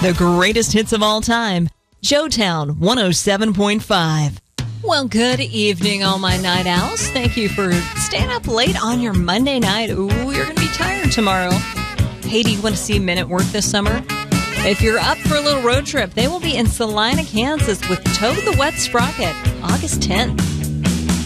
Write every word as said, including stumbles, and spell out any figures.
The greatest hits of all time. Joetown one oh seven point five. Well, good evening, all my night owls. Thank you for staying up late on your Monday night. Ooh, you're going to be tired tomorrow. Hey, do you want to see Men at Work this summer? If you're up for a little road trip, they will be in Salina, Kansas with Toad the Wet Sprocket, August tenth.